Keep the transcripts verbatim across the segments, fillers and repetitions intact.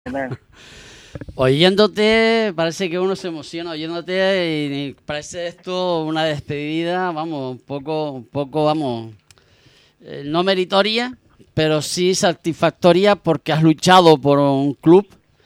Oyéndote, parece que uno se emociona oyéndote y parece esto una despedida, vamos, un poco, un poco, vamos, eh, no meritoria, pero sí satisfactoria porque has luchado por un club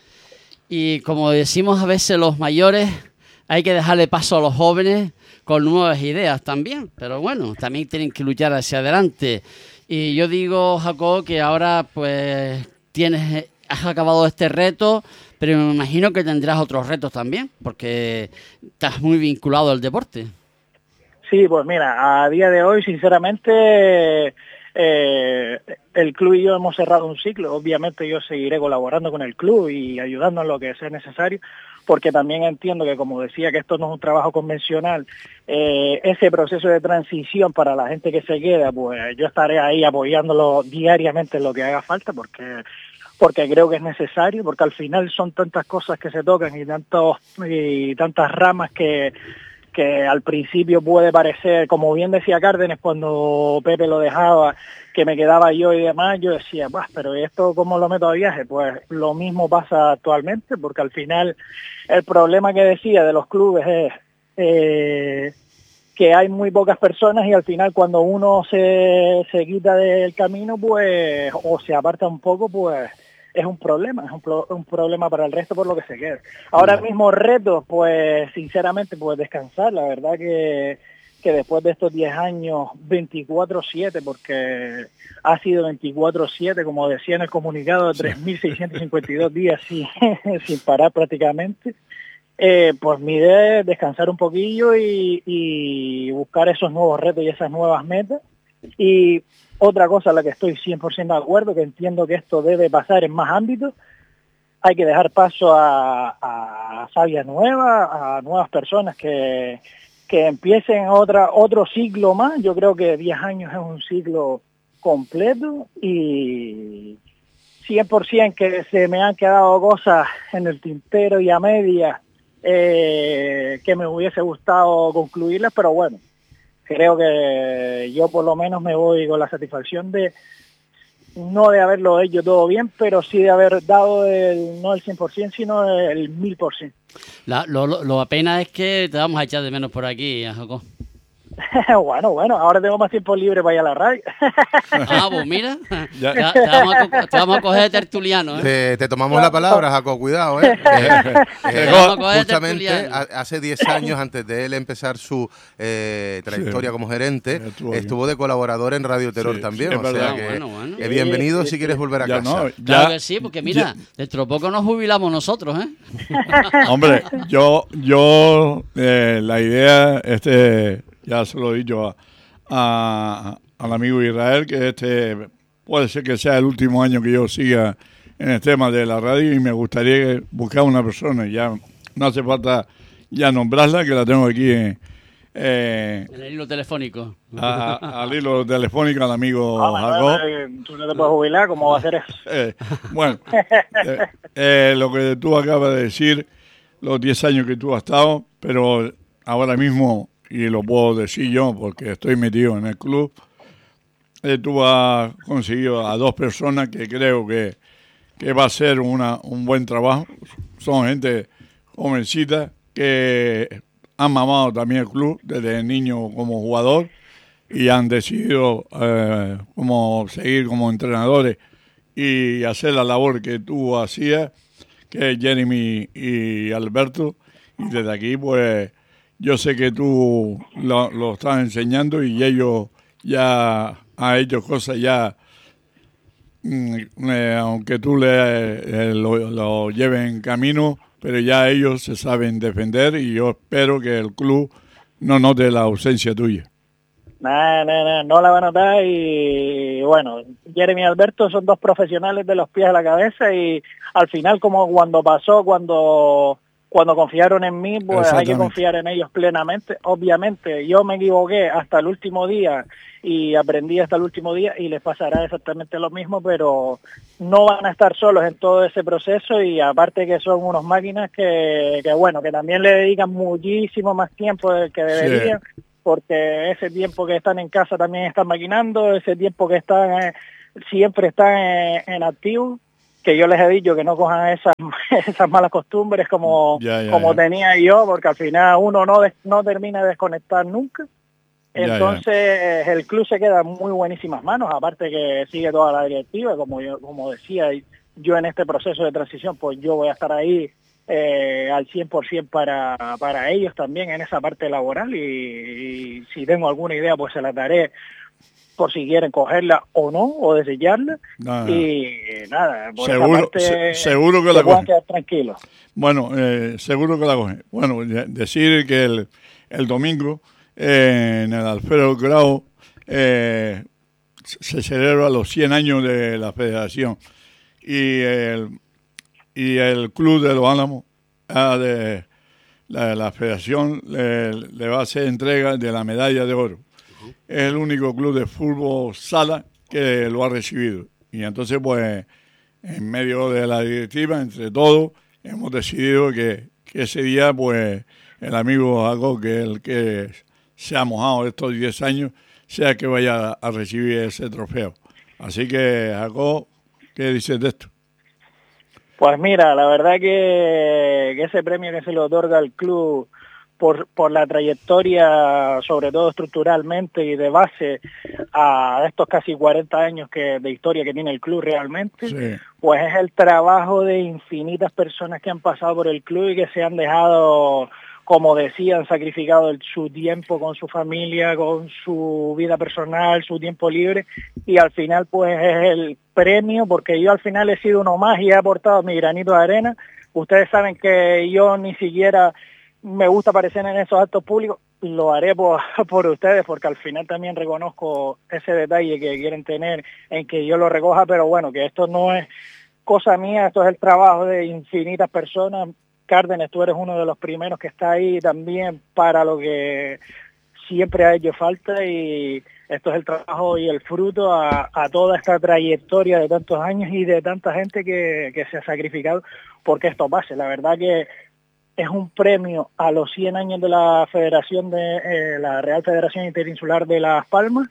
y como decimos a veces los mayores, hay que dejarle paso a los jóvenes con nuevas ideas también, pero bueno, también tienen que luchar hacia adelante. Y yo digo, Jacob, que ahora pues tienes, has acabado este reto, pero me imagino que tendrás otros retos también, porque estás muy vinculado al deporte. Sí, pues mira, a día de hoy, sinceramente, eh, el club y yo hemos cerrado un ciclo. Obviamente yo seguiré colaborando con el club y ayudando en lo que sea necesario, porque también entiendo que, como decía, que esto no es un trabajo convencional. Eh, ese proceso de transición para la gente que se queda, pues yo estaré ahí apoyándolo diariamente en lo que haga falta, porque porque creo que es necesario, porque al final son tantas cosas que se tocan y tantos y tantas ramas que que al principio puede parecer, como bien decía Cárdenas cuando Pepe lo dejaba, que me quedaba yo y demás, yo decía, bah, pero ¿esto cómo lo meto a viaje? Pues lo mismo pasa actualmente, porque al final el problema que decía de los clubes es eh, que hay muy pocas personas y al final cuando uno se, se quita del camino, pues, o se aparta un poco, pues es un problema, es un, pro, un problema para el resto por lo que se queda. Ahora mismo retos, pues sinceramente, pues descansar, la verdad que, que después de estos diez años, veinticuatro siete, porque ha sido veinticuatro siete, como decía en el comunicado, de tres mil seiscientos cincuenta y dos días sin, sin parar prácticamente, eh, pues mi idea es descansar un poquillo y, y buscar esos nuevos retos y esas nuevas metas. Y otra cosa a la que estoy cien por ciento de acuerdo, que entiendo que esto debe pasar en más ámbitos, hay que dejar paso a, a savia nueva, a nuevas personas que, que empiecen otra otro ciclo más. Yo creo que diez años es un ciclo completo y cien por ciento que se me han quedado cosas en el tintero y a media eh, que me hubiese gustado concluirlas, pero bueno, creo que yo por lo menos me voy con la satisfacción de no de haberlo hecho todo bien, pero sí de haber dado el, no el cien por ciento, sino el mil por ciento. La, lo, lo, lo apenas es que te vamos a echar de menos por aquí, Jacob. Bueno, bueno, ahora tengo más tiempo libre para ir a la radio. Ah, pues mira, ya. Te, te, vamos a, te vamos a coger de tertuliano, ¿eh? Te, te tomamos la palabra, Jacob, cuidado, ¿eh? eh, eh justamente hace diez años, antes de él empezar su eh, trayectoria sí. como gerente, estuvo, estuvo de colaborador en Radio Terror sí, también, sí, o verdad. sea que bueno, bueno. Eh, bienvenido sí, si sí, quieres volver a ya casa. No, ya, claro que sí, porque mira, ya. dentro de poco nos jubilamos nosotros, ¿eh? Hombre, yo, yo eh, la idea, este... ya se lo he dicho a, a, al amigo Israel, que este puede ser que sea el último año que yo siga en el tema de la radio y me gustaría buscar una persona, ya no hace falta ya nombrarla, que la tengo aquí en, eh, en el hilo telefónico. A, a, al hilo telefónico al amigo ah, Jacob. Bueno, tú no te puedes jubilar, ¿cómo va a ser eso? eh, bueno, eh, eh, lo que tú acabas de decir, los diez años que tú has estado, pero ahora mismo... y lo puedo decir yo porque estoy metido en el club, eh, tú has conseguido a dos personas que creo que, que va a ser una, un buen trabajo. Son gente jovencita que han mamado también el club desde niño como jugador y han decidido eh, como seguir como entrenadores y hacer la labor que tú hacías, que es Jeremy y Alberto, y desde aquí pues yo sé que tú lo, lo estás enseñando y ellos ya han hecho cosas ya, eh, aunque tú le, eh, lo, lo lleves en camino, pero ya ellos se saben defender y yo espero que el club no note la ausencia tuya. No, no, no, no la va a notar y bueno, Jeremy y Alberto son dos profesionales de los pies a la cabeza y al final como cuando pasó, cuando... cuando confiaron en mí, pues hay que confiar en ellos plenamente. Obviamente, yo me equivoqué hasta el último día y aprendí hasta el último día y les pasará exactamente lo mismo, pero no van a estar solos en todo ese proceso y aparte que son unos máquinas que, que bueno, que también le dedican muchísimo más tiempo del que deberían, sí. porque ese tiempo que están en casa también están maquinando, ese tiempo que están, eh, siempre están en, en activo. que yo les he dicho que no cojan esas esas malas costumbres como, ya, ya, como ya. tenía yo, porque al final uno no, des, no termina de desconectar nunca. Entonces ya, ya. el club se queda en muy buenísimas manos, aparte que sigue toda la directiva, como yo como decía, yo en este proceso de transición, pues yo voy a estar ahí eh, al cien por ciento para, para ellos también en esa parte laboral y, y si tengo alguna idea, pues se la daré por si quieren cogerla o no, o desecharla. Nada. Y nada, por seguro, esa parte se, seguro que la puedan quedar tranquilos. Bueno, eh, seguro que la cogen. Bueno, decir que el, el domingo eh, en el Alfredo Grau eh, se celebra los cien años de la federación y el, y el Club de los Álamos ah, de la, la federación le, le va a hacer entrega de la medalla de oro. Uh-huh. Es el único club de fútbol sala que lo ha recibido. Y entonces, pues, en medio de la directiva, entre todos, hemos decidido que, que ese día, pues, el amigo Jacob, que es el que se ha mojado estos diez años, sea que vaya a recibir ese trofeo. Así que, Jacob, ¿qué dices de esto? Pues mira, la verdad que, que ese premio que se le otorga al club por, por la trayectoria, sobre todo estructuralmente y de base a estos casi cuarenta años que, de historia que tiene el club realmente, sí. Pues es el trabajo de infinitas personas que han pasado por el club y que se han dejado, como decían, sacrificado el, su tiempo con su familia, con su vida personal, su tiempo libre, y al final pues es el premio, porque yo al final he sido uno más y he aportado mi granito de arena. Ustedes saben que yo ni siquiera me gusta aparecer en esos actos públicos, lo haré por, por ustedes, porque al final también reconozco ese detalle que quieren tener en que yo lo recoja, pero bueno, que esto no es cosa mía, esto es el trabajo de infinitas personas. Cárdenas, tú eres uno de los primeros que está ahí también para lo que siempre ha hecho falta y esto es el trabajo y el fruto a, a toda esta trayectoria de tantos años y de tanta gente que, que se ha sacrificado porque esto pase. La verdad que es un premio a los cien años de la Federación de eh, la Real Federación Interinsular de Las Palmas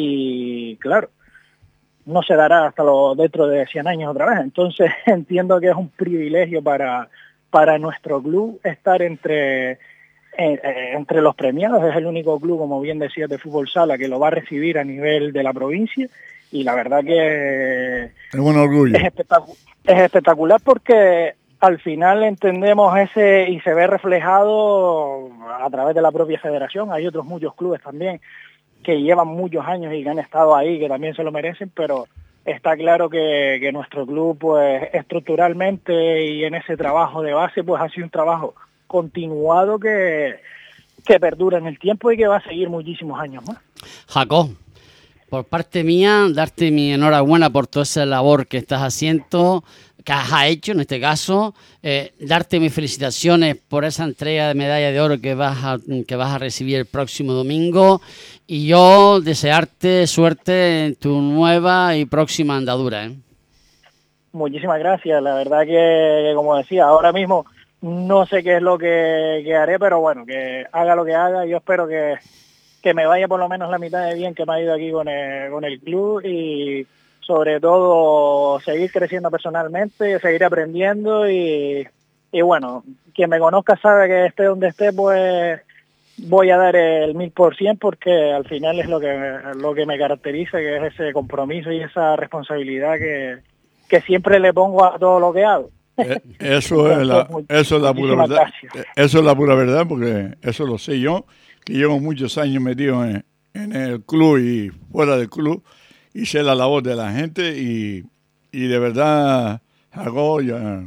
y claro, no se dará hasta lo, dentro de cien años otra vez. Entonces entiendo que es un privilegio para para nuestro club estar entre, eh, entre los premiados. Es el único club, como bien decías, de fútbol sala que lo va a recibir a nivel de la provincia y la verdad que es un orgullo. Es, espectac- es espectacular porque al final entendemos ese y se ve reflejado a través de la propia federación. Hay otros muchos clubes también que llevan muchos años y que han estado ahí, que también se lo merecen, pero está claro que, que nuestro club, pues, estructuralmente y en ese trabajo de base, pues, ha sido un trabajo continuado que, que perdura en el tiempo y que va a seguir muchísimos años más. Jacob, por parte mía, darte mi enhorabuena por toda esa labor que estás haciendo, que has hecho en este caso, eh, darte mis felicitaciones por esa entrega de medalla de oro que vas a, que vas a recibir el próximo domingo y yo desearte suerte en tu nueva y próxima andadura, ¿eh? Muchísimas gracias, la verdad que, como decía, ahora mismo no sé qué es lo que, que haré, pero bueno, que haga lo que haga, yo espero que, que me vaya por lo menos la mitad de bien que me ha ido aquí con el, con el club y sobre todo seguir creciendo personalmente, seguir aprendiendo y, y bueno, quien me conozca sabe que esté donde esté, pues voy a dar el mil por cien porque al final es lo que, lo que me caracteriza, que es ese compromiso y esa responsabilidad que, que siempre le pongo a todo lo que hago. Eh, eso es la, eso es la pura verdad. Gracias. Eso es la pura verdad porque eso lo sé yo, que llevo muchos años metido en, en el club y fuera del club. Y sé la labor de la gente y, y de verdad, Jacob, ya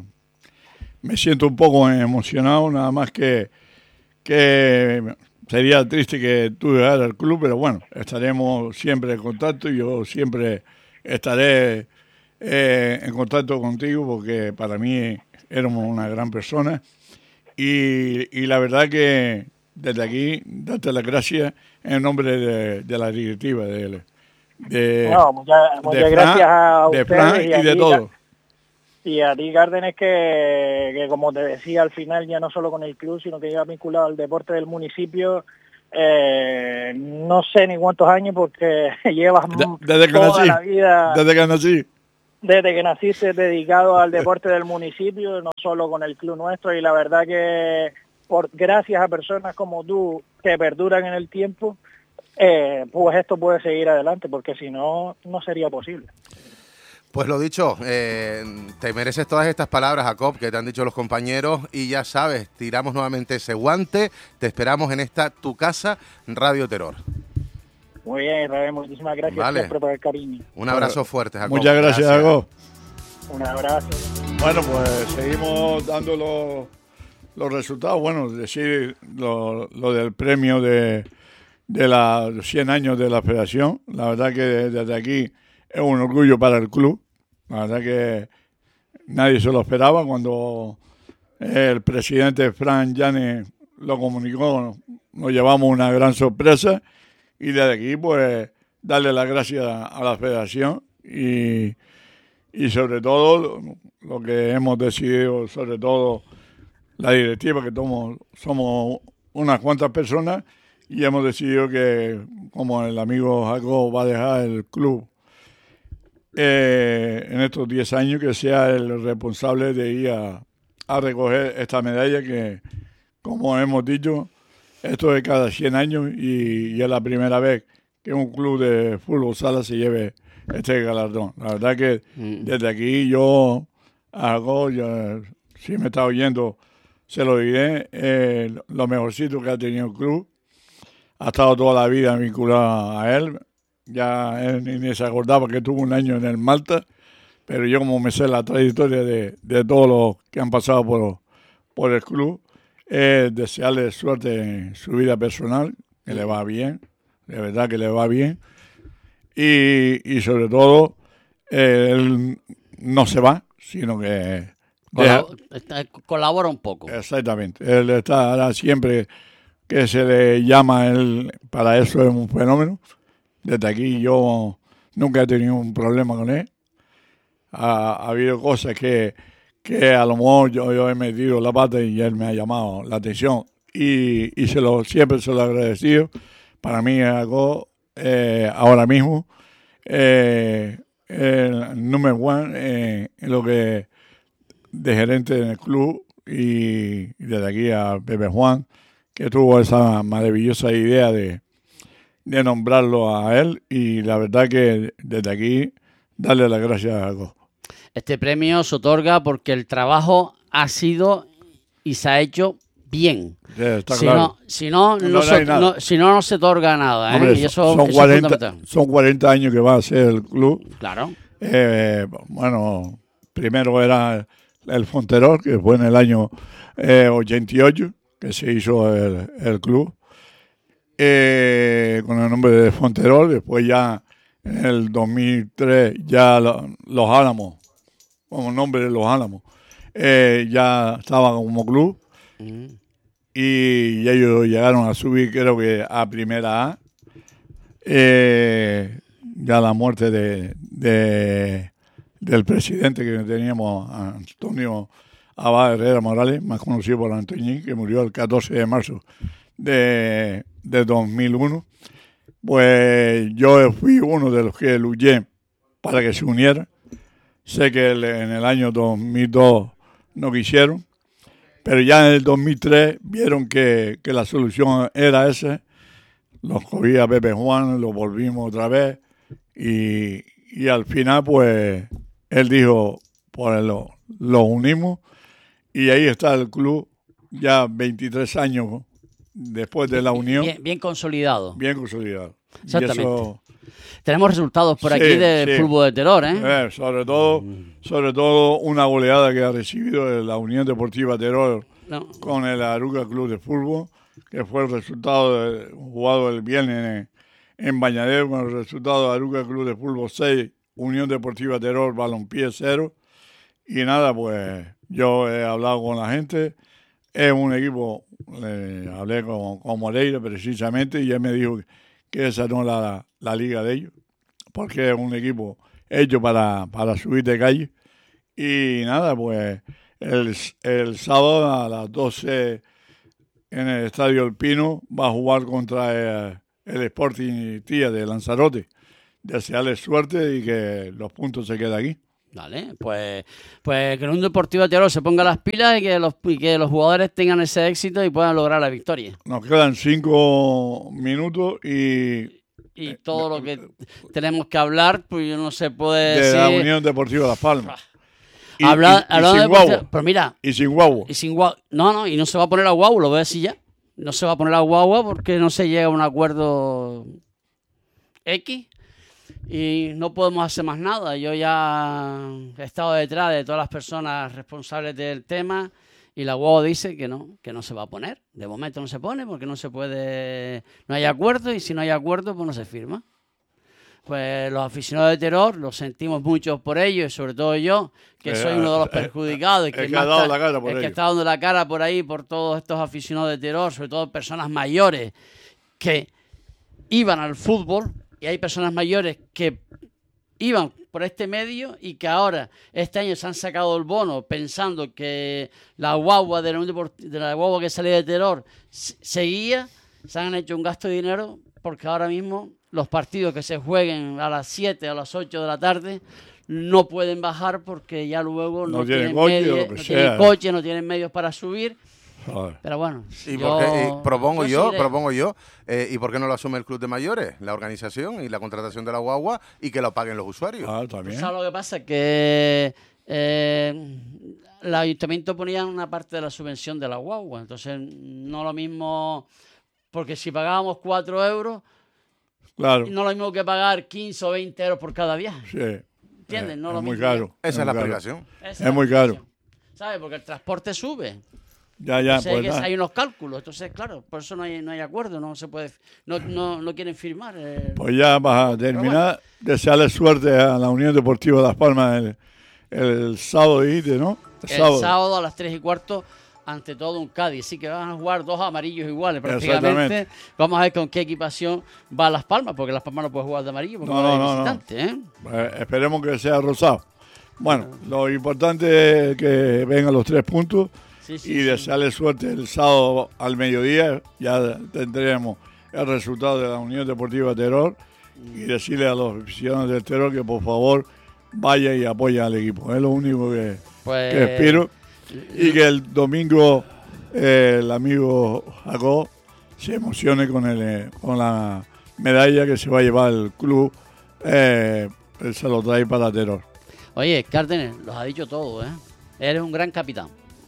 me siento un poco emocionado, nada más que, que sería triste que tú dejaras el club, pero bueno, estaremos siempre en contacto y yo siempre estaré eh, en contacto contigo porque para mí éramos una gran persona y, y la verdad que desde aquí, darte las gracias en nombre de, de la directiva de él. De, no, muchas, muchas de gracias Fran, a de ustedes Fran y, y, a de ti, todo. Y a ti, Cárdenas, que, que como te decía al final, ya no solo con el club, sino que lleva vinculado al deporte del municipio, eh, no sé ni cuántos años, porque llevas de, desde toda que nací, la vida... Desde que nací. desde que naciste dedicado al deporte del municipio, no solo con el club nuestro, y la verdad que por gracias a personas como tú que perduran en el tiempo, eh, pues esto puede seguir adelante, porque si no, no sería posible. Pues lo dicho, eh, te mereces todas estas palabras, Jacob, que te han dicho los compañeros, y ya sabes, tiramos nuevamente ese guante, te esperamos en esta tu casa, Radio Terror. Muy bien, Israel, muchísimas gracias vale. siempre por el cariño. Un abrazo fuerte, Jacob. Muchas gracias, gracias. Jacob. Un abrazo. Bueno, pues seguimos dando los, los resultados. Bueno, decir lo, lo del premio de, de los cien años de la federación. La verdad que desde aquí es un orgullo para el club. La verdad que nadie se lo esperaba. Cuando el presidente Fran Llanes lo comunicó, nos llevamos una gran sorpresa. Y desde aquí, pues, darle las gracias a la federación y, y sobre todo, lo que hemos decidido, sobre todo la directiva, que somos, somos unas cuantas personas, y hemos decidido que, como el amigo Jacob va a dejar el club eh, en estos diez años, que sea el responsable de ir a, a recoger esta medalla que, como hemos dicho, esto es cada cien años y, y es la primera vez que un club de fútbol sala se lleve este galardón. La verdad que desde aquí yo hago, yo, si me está oyendo, se lo diré, eh, lo mejorcito que ha tenido el club. Ha estado toda la vida vinculado a él. Ya él ni, ni se acordaba que tuvo un año en el Malta, pero yo como me sé la trayectoria de, de todos los que han pasado por, por el club, Eh, desearle suerte en su vida personal, que le va bien, de verdad que le va bien, y, y sobre todo eh, él no se va, sino que Colab deja, colabora un poco. Exactamente, él está siempre que se le llama, él para eso es un fenómeno. Desde aquí yo nunca he tenido un problema con él. Ha, ha habido cosas que que a lo mejor yo, yo he metido la pata y él me ha llamado la atención y, y se lo, siempre se lo he agradecido. Para mí es algo eh, ahora mismo eh, el número uno eh, en lo que de gerente en el club, y, y desde aquí a Pepe Juan, que tuvo esa maravillosa idea de, de nombrarlo a él, y la verdad que desde aquí darle las gracias a Jacob. Este premio se otorga porque el trabajo ha sido y se ha hecho bien. Sí, está si, claro. no, si, no, no, no, no se, no, no, si no, no se otorga nada. ¿eh? Hombre, y eso, son, eso cuarenta, son cuarenta años que va a ser el club. Claro. Eh, bueno, primero era el Fonterol, que fue en el año eh, ochenta y ocho, que se hizo el, el club, eh, con el nombre de Fonterol. Después ya en el dos mil tres ya lo, Los Álamos, como el nombre de Los Álamos, eh, ya estaba como club, mm. y ellos llegaron a subir, creo que a primera A. Eh, ya la muerte de, de del presidente que teníamos, Antonio Abad Herrera Morales, más conocido por Antoñín, que murió el catorce de marzo de, de dos mil uno. Pues yo fui uno de los que luché para que se uniera. Sé que en el año dos mil dos no quisieron, pero ya en el dos mil tres vieron que, que la solución era esa. Los cogí a Pepe Juan, lo volvimos otra vez, y, y al final pues él dijo, pues lo, lo unimos, y ahí está el club ya veintitrés años después de la unión. Bien, bien consolidado. Bien consolidado. Exactamente. Eso, tenemos resultados por sí, aquí de sí. fútbol de Terror, ¿eh? eh sobre todo, sobre todo una goleada que ha recibido de la Unión Deportiva Terror no. con el Aruca Club de Fútbol, que fue el resultado de, jugado el viernes en, en Bañadero, con el resultado de Aruca Club de Fútbol seis, Unión Deportiva Terror Balompié cero. Y nada, pues yo he hablado con la gente, es un equipo, eh, hablé con, con Moreira precisamente, y él me dijo que, que esa no es la, la liga de ellos, porque es un equipo hecho para, para subir de calle. Y nada, pues el, el sábado a las doce en el Estadio El Pino va a jugar contra el, el Sporting Tía de Lanzarote. Desearles suerte y que los puntos se queden aquí. Vale, pues, pues que el Unión Deportiva Teruel se ponga las pilas y que los y que los jugadores tengan ese éxito y puedan lograr la victoria. Nos quedan cinco minutos y... Y todo lo que tenemos que hablar, pues no se puede de decir... la Unión Deportiva Las Palmas. Y, Habla, y, y sin guagua. Pero mira... Y sin guagua. Y sin guagua. No, no, y no se va a poner a guagua, lo voy a decir ya. No se va a poner a guagua porque no se llega a un acuerdo X y no podemos hacer más nada. Yo ya he estado detrás de todas las personas responsables del tema y la guagua dice que no, que no se va a poner. De momento no se pone porque no se puede, no hay acuerdo y si no hay acuerdo pues no se firma. Pues los aficionados de Terror los sentimos mucho por ello y sobre todo yo, que eh, soy uno de los perjudicados y que, que, ha dado la cara por el que está dando la cara por ahí por todos estos aficionados de Terror, sobre todo personas mayores que iban al fútbol y hay personas mayores que iban por este medio y que ahora este año se han sacado el bono pensando que la guagua de la, de la guagua que salía de Terror seguía, se han hecho un gasto de dinero porque ahora mismo los partidos que se jueguen a las siete, a las ocho de la tarde no pueden bajar porque ya luego no, no tienen, tienen, coche, medios, no tienen coche, no tienen medios para subir. Joder. Pero bueno, ¿Y yo, por qué, y propongo yo, yo propongo yo, eh, ¿y por qué no lo asume el Club de Mayores, la organización y la contratación de la guagua y que lo paguen los usuarios? Ah, también. ¿Sabes lo que pasa? Que eh, el ayuntamiento ponía una parte de la subvención de la guagua, entonces no lo mismo, porque si pagábamos cuatro euros, claro, no lo mismo que pagar quince o veinte euros por cada viaje. Sí. ¿Entiendes? No es lo muy mismo. caro. Esa es, es la caro. explicación. Es, es muy caro. ¿Sabes? Porque el transporte sube. Ya, ya, o sea, pues, que hay unos cálculos, entonces claro, por eso no hay, no hay acuerdo, no se puede, no, no, no quieren firmar. Eh. Pues ya vas a terminar, bueno. Desearle suerte a la Unión Deportiva Las Palmas el, el sábado, dijiste, ¿no? El, el sábado. sábado a las tres y cuarto, ante todo un Cádiz, así que van a jugar dos amarillos iguales prácticamente. Vamos a ver con qué equipación va Las Palmas, porque Las Palmas no puede jugar de amarillo porque no, no, no, visitante, no. ¿eh? Pues esperemos que sea rosado. Bueno, lo importante es que vengan los tres puntos. Sí, sí, y desearle sí. suerte el sábado al mediodía, ya tendremos el resultado de la Unión Deportiva Terror y decirle a los aficionados del Terror que por favor vaya y apoyen al equipo. Es lo único que, pues, que espero. Y que el domingo eh, el amigo Jacob se emocione con, el, con la medalla que se va a llevar el club. Eh, él se lo trae para Terror. Oye, Cárdenas, los ha dicho todo, ¿eh? Eres un gran capitán.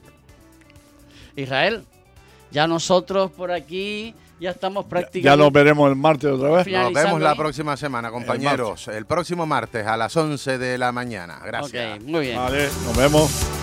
Israel, ya nosotros por aquí ya estamos prácticamente... Ya nos veremos el martes otra vez. Nos vemos la próxima semana, compañeros. El, el próximo martes a las once de la mañana. Gracias. Ok, muy bien. Vale, nos vemos.